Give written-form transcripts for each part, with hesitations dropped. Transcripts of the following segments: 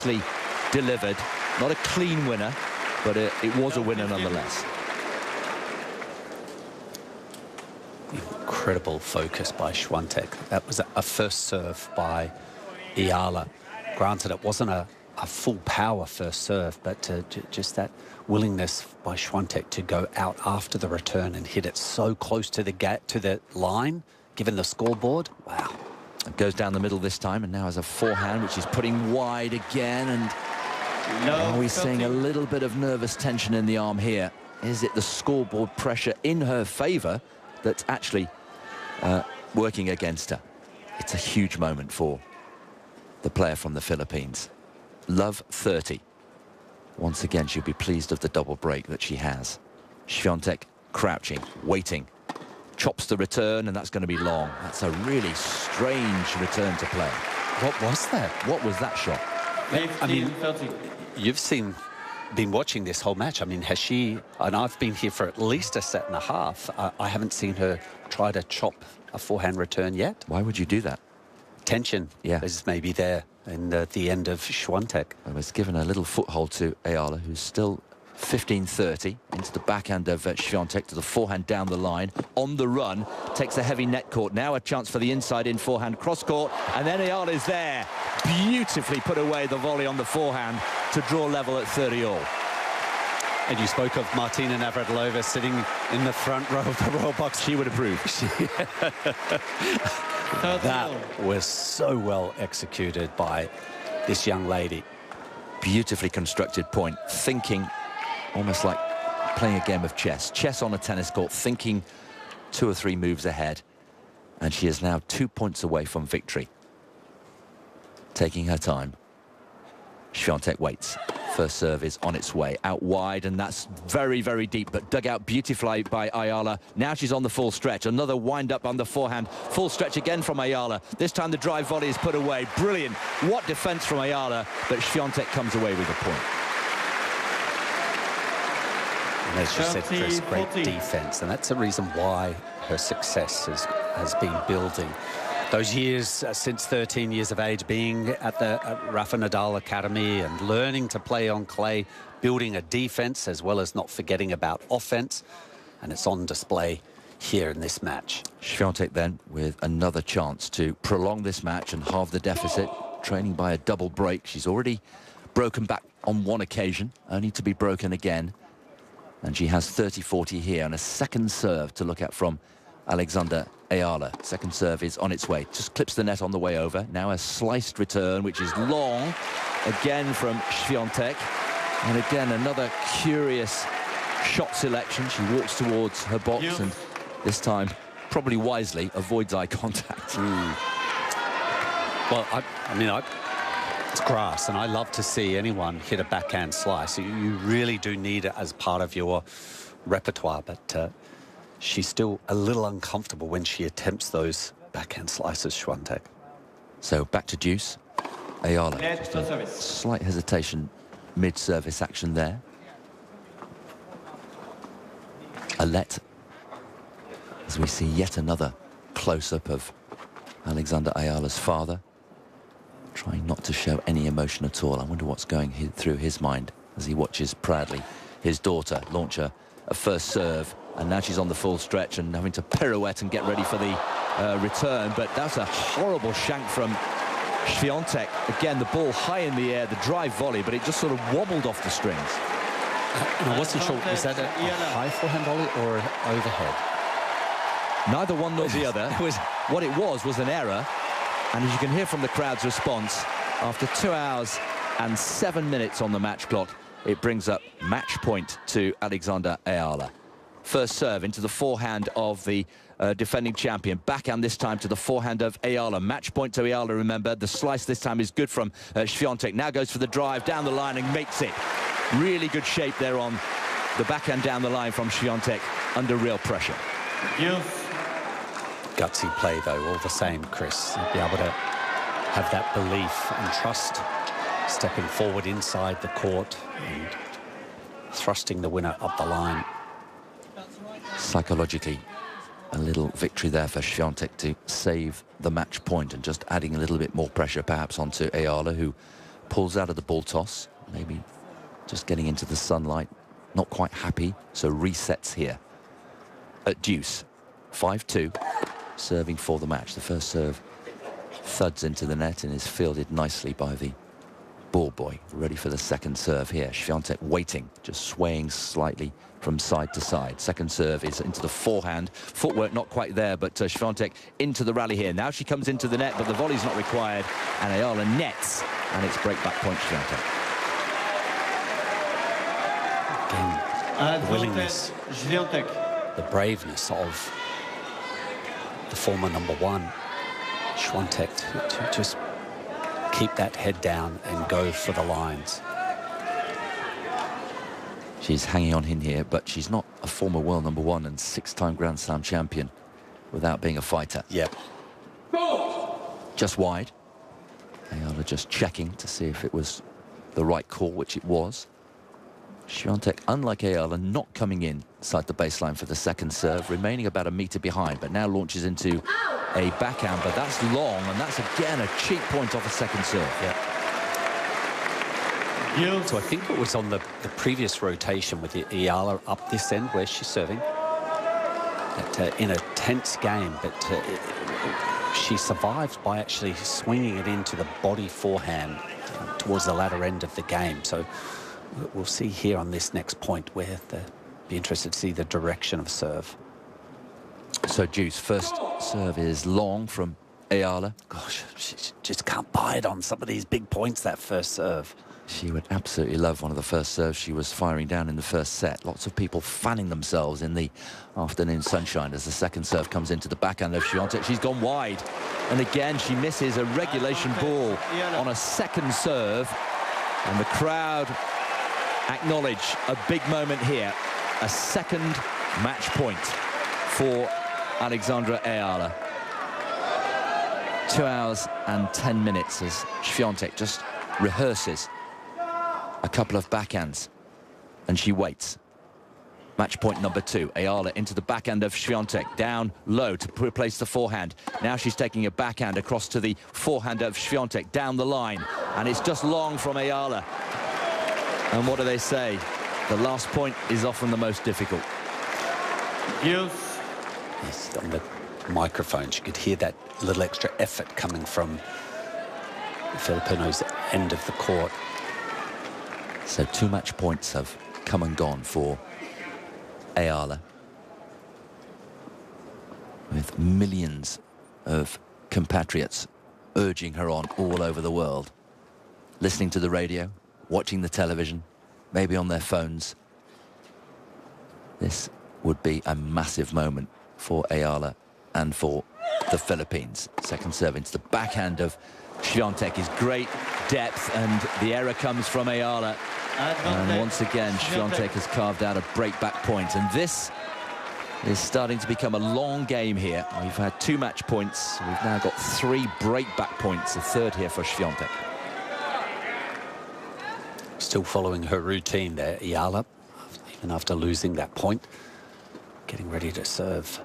Delivered. Not a clean winner, but it was a winner nonetheless. Incredible focus by Świątek. That was a first serve by Ayala. Granted, it wasn't a full power first serve, but just that willingness by Świątek to go out after the return and hit it so close to the line, given the scoreboard. Wow. It goes down the middle this time, and now has a forehand, which is putting wide again. And are we seeing a little bit of nervous tension in the arm here? Is it the scoreboard pressure in her favour that's actually working against her? It's a huge moment for the player from the Philippines. Love 30. Once again, she'll be pleased of the double break that she has. Świątek crouching, waiting. Chops the return, and that's going to be long. That's a really strange return to play. What was that? What was that shot? I mean, you've been watching this whole match. I mean, has she, and I've been here for at least a set and a half, I haven't seen her try to chop a forehand return yet. Why would you do that? Tension is maybe there in the end of Świątek. It was given a little foothold to Ayala, who's still 15-30 into the backhand of Świątek, to the forehand down the line, on the run, takes a heavy net court. Now a chance for the inside in forehand cross court, and then Ayala is there. Beautifully put away the volley on the forehand to draw level at 30-all. And you spoke of Martina Navratilova sitting in the front row of the Royal Box. She would approve. That was so well executed by this young lady. Beautifully constructed point, thinking almost like playing a game of chess. Chess on a tennis court, thinking 2 or 3 moves ahead. And she is now 2 points away from victory. Taking her time. Świątek waits. First serve is on its way. Out wide, and that's very, very deep, but dug out beautifully by Ayala. Now she's on the full stretch. Another wind-up on the forehand. Full stretch again from Ayala. This time the drive volley is put away. Brilliant. What defence from Ayala, but Świątek comes away with a point. And as you said, Chris, great defence, and that's the reason why her success has been building. Those years since 13 years of age, being at the Rafa Nadal Academy and learning to play on clay, building a defence as well as not forgetting about offence, and it's on display here in this match. Świątek then with another chance to prolong this match and halve the deficit, trailing by a double break. She's already broken back on one occasion, only to be broken again. And she has 30-40 here, and a second serve to look at from Alexandra Ayala. Second serve is on its way. Just clips the net on the way over. Now a sliced return, which is long. Again from Świątek. And again, another curious shot selection. She walks towards her box and this time, probably wisely, avoids eye contact. Well, I mean, it's grass, and I love to see anyone hit a backhand slice. You really do need it as part of your repertoire, but she's still a little uncomfortable when she attempts those backhand slices, Świątek. So back to deuce. Ayala, just a slight hesitation mid-service action there. Alette, as we see yet another close-up of Alexandra Ayala's father, trying not to show any emotion at all. I wonder what's going through his mind as he watches proudly his daughter launch a first serve. And now she's on the full stretch and having to pirouette and get ready for the return. But that's a horrible shank from Świątek. Again, the ball high in the air, the drive volley, but it just sort of wobbled off the strings. And I wasn't sure, was that a high forehand volley or an overhead? Neither one nor the other. What it was an error. And as you can hear from the crowd's response, after 2 hours and 7 minutes on the match clock, it brings up match point to Alexandra Ayala. First serve into the forehand of the defending champion. Backhand this time to the forehand of Ayala. Match point to Ayala, remember. The slice this time is good from Świątek. Now goes for the drive down the line and makes it. Really good shape there on the backhand down the line from Świątek under real pressure. Gutsy play, though, all the same, Chris. You'd be able to have that belief and trust, stepping forward inside the court and thrusting the winner up the line. Psychologically, a little victory there for Świątek to save the match point and just adding a little bit more pressure perhaps onto Ayala, who pulls out of the ball toss, maybe just getting into the sunlight, not quite happy, so resets here. At deuce, 5-2, serving for the match. The first serve thuds into the net and is fielded nicely by the ball boy. Ready for the second serve here. Świątek waiting, just swaying slightly from side to side. Second serve is into the forehand. Footwork not quite there, but Świątek into the rally here. Now she comes into the net, but the volley's not required, and Ayala nets, and it's break-back point Świątek. Again, the willingness, the braveness of the former number one, Świątek, to just keep that head down and go for the lines. She's hanging on in here, but she's not a former world number one and 6-time Grand Slam champion without being a fighter. Yep. Just wide. Ayala just checking to see if it was the right call, which it was. Świątek, unlike Ayala, not coming in inside the baseline for the second serve, remaining about a metre behind, but now launches into a backhand, but that's long, and that's again a cheap point off a second serve. Yeah. So I think it was on the previous rotation with Ayala up this end where she's serving. That, in a tense game, but she survived by actually swinging it into the body forehand towards the latter end of the game. So we'll see here on this next point where they'll be interested to see the direction of serve. So deuce, first serve is long from Ayala. Gosh, she just can't bite on some of these big points, that first serve. She would absolutely love one of the first serves she was firing down in the first set. Lots of people fanning themselves in the afternoon sunshine as the second serve comes into the backhand of Świątek. She's gone wide, and again she misses a regulation ball on a second serve, and the crowd acknowledge a big moment here. A second match point for Alexandra Ayala. 2 hours and 10 minutes as Świątek just rehearses a couple of backhands, and she waits. Match point number 2. Ayala into the backhand of Świątek, down low to replace the forehand. Now she's taking a backhand across to the forehand of Świątek, down the line, and it's just long from Ayala. And what do they say? The last point is often the most difficult. Yes, on the microphones you could hear that little extra effort coming from the Filipinos' end of the court. So 2 match points have come and gone for Ayala, with millions of compatriots urging her on all over the world, listening to the radio, watching the television, maybe on their phones. This would be a massive moment for Ayala and for the Philippines. Second serve into the backhand of Świątek is great depth, and the error comes from Ayala. And once again, Świątek has carved out a break-back point, and this is starting to become a long game here. We've had 2 match points. We've now got 3 break-back points, a third here for Świątek. Still following her routine there, Ayala, even after losing that point, getting ready to serve.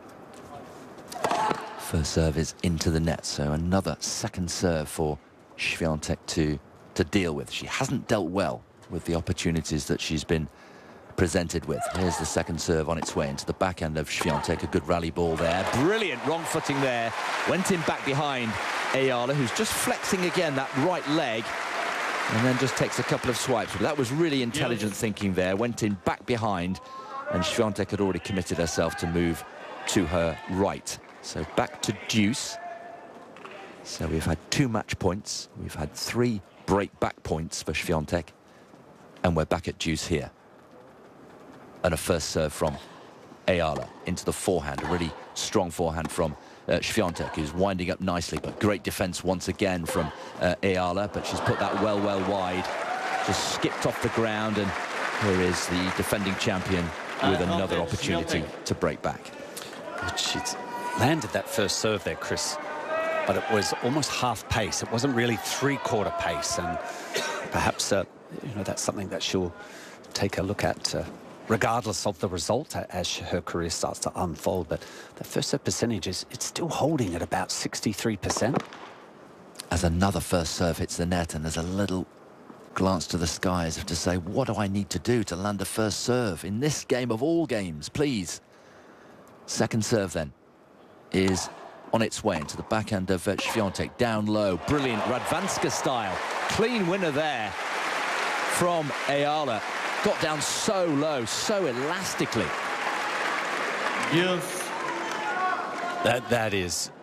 First serve is into the net, so another second serve for Świątek to deal with. She hasn't dealt well with the opportunities that she's been presented with. Here's the second serve on its way into the backhand of Świątek. A good rally ball there. Brilliant wrong footing there. Went in back behind Ayala, who's just flexing again that right leg, and then just takes a couple of swipes. But that was really intelligent thinking there. Went in back behind, and Świątek had already committed herself to move to her right. So back to deuce. So we've had 2 match points. We've had 3 break-back points for Świątek. And we're back at deuce here. And a first serve from Ayala into the forehand. A really strong forehand from Świątek, who's winding up nicely. But great defence once again from Ayala. But she's put that well wide. Just skipped off the ground. And here is the defending champion with another opportunity to break back. She's landed that first serve there, Chris, but it was almost half pace. It wasn't really 3/4 pace, and perhaps you know, that's something that she'll take a look at regardless of the result as her career starts to unfold. But the first serve percentage it's still holding at about 63%. as another first serve hits the net, and there's a little glance to the sky as if to say, what do I need to do to land a first serve in this game of all games, please? Second serve then is on its way into the backhand of Świątek, down low, brilliant Radwanska style, clean winner there from Ayala. Got down so low, so elastically. That is